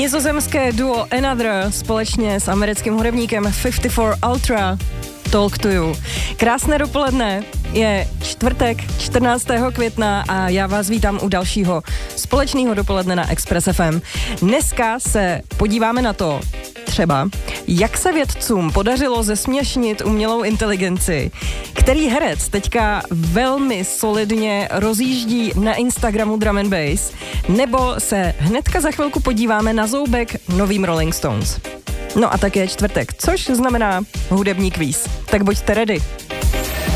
Nizozemské duo Another společně s americkým hudebníkem 54 Ultra Talk to You. Krásné dopoledne, je čtvrtek 14. května a já vás vítám u dalšího společného dopoledne na Express FM. Dneska se podíváme na to, třeba, jak se vědcům podařilo zesměšnit umělou inteligenci, který herec teďka velmi solidně rozjíždí na Instagramu Drum and Bass, nebo se hnedka za chvilku podíváme na zoubek novým Rolling Stones. No a také čtvrtek, což znamená hudební kvíz. Tak buďte ready.